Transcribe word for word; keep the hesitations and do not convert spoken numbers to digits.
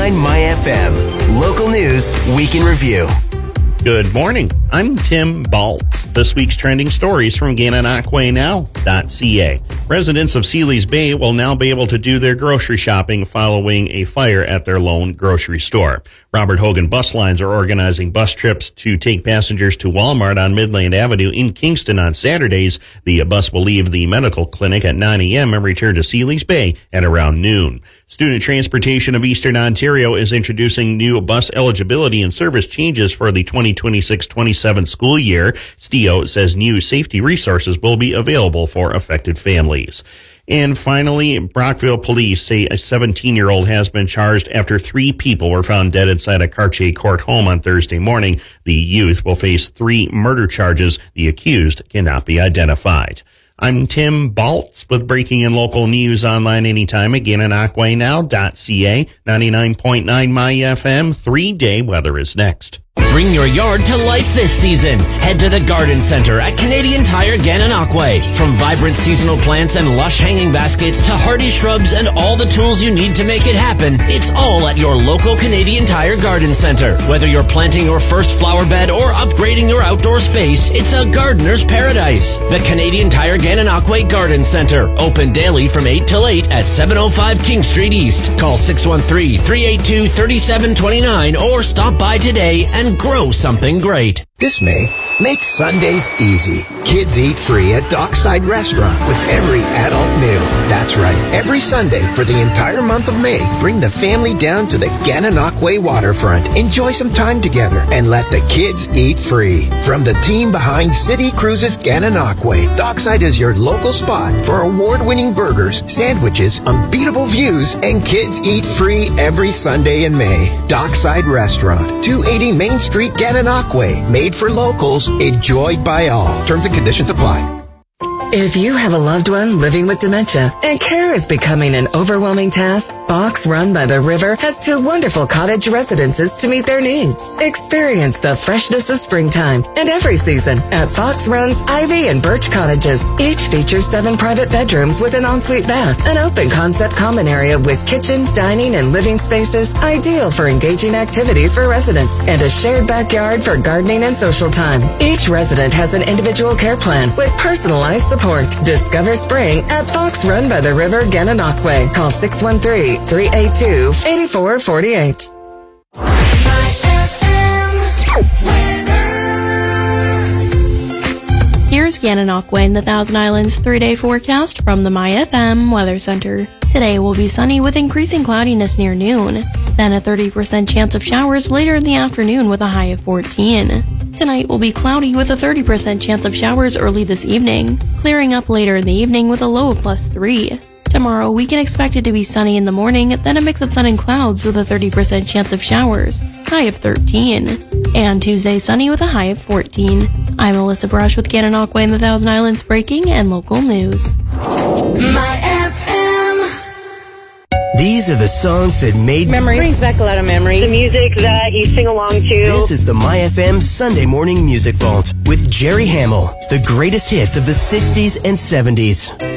ninety-nine My F M. Local news, week in review. Good morning. I'm Tim Balt. This week's trending stories from Gananoque Now dot C A. Residents of Seeley's Bay will now be able to do their grocery shopping following a fire at their lone grocery store. Robert Hogan Bus Lines are organizing bus trips to take passengers to Walmart on Midland Avenue in Kingston on Saturdays. The bus will leave the medical clinic at nine a.m. and return to Seeley's Bay at around noon. Student Transportation of Eastern Ontario is introducing new bus eligibility and service changes for the twenty twenty-six twenty-seven school year. S T O says new safety resources will be available for affected families. And finally, Brockville police say a seventeen-year-old has been charged after three people were found dead inside a Cartier Court home on Thursday morning. The youth will face three murder charges. The accused cannot be identified. I'm Tim Baltz with breaking and local news online anytime at Gananoque Now dot C A. ninety-nine point nine My F M. Three-day weather is next. Bring your yard to life this season. Head to the Garden Center at Canadian Tire Gananoque. From vibrant seasonal plants and lush hanging baskets to hardy shrubs and all the tools you need to make it happen, it's all at your local Canadian Tire Garden Center. Whether you're planting your first flower bed or upgrading your outdoor space, it's a gardener's paradise. The Canadian Tire Gananoque Garden Center. Open daily from eight till eight at seven oh five King Street East. Call six one three, three eight two, three seven two nine or stop by today and grow something great. This May, make Sundays easy. Kids eat free at Dockside Restaurant with every adult meal. That's right, every Sunday for the entire month of May, bring the family down to the Gananoque waterfront. Enjoy some time together and let the kids eat free. From the team behind City Cruises Gananoque, Dockside is your local spot for award-winning burgers, sandwiches, unbeatable views, and kids eat free every Sunday in May. Dockside Restaurant, two eighty Main Street, Gananoque. Made for locals, enjoyed by all. Terms and conditions apply. If you have a loved one living with dementia and care is becoming an overwhelming task, Fox Run by the River has two wonderful cottage residences to meet their needs. Experience the freshness of springtime and every season at Fox Run's Ivy and Birch Cottages. Each features seven private bedrooms with an ensuite bath, an open concept common area with kitchen, dining, and living spaces ideal for engaging activities for residents, and a shared backyard for gardening and social time. Each resident has an individual care plan with personalized support. Discover spring at Fox Run by the River, Gananoque. Call six one three, three eight two, eight four four eight. Here's Gananoque and the Thousand Islands three-day forecast from the My F M Weather Center. Today will be sunny with increasing cloudiness near noon, then a thirty percent chance of showers later in the afternoon with a high of fourteen. Tonight will be cloudy with a thirty percent chance of showers early this evening, clearing up later in the evening with a low of plus three. Tomorrow, we can expect it to be sunny in the morning, then a mix of sun and clouds with a thirty percent chance of showers, high of thirteen. And Tuesday, sunny with a high of fourteen. I'm Alyssa Brush with Gananoque and the Thousand Islands breaking and local news. My F M. These are the songs that made memories. Brings back a lot of memories. The music that you sing along to. This is the My F M Sunday Morning Music Vault with Jerry Hamill. The greatest hits of the sixties and seventies.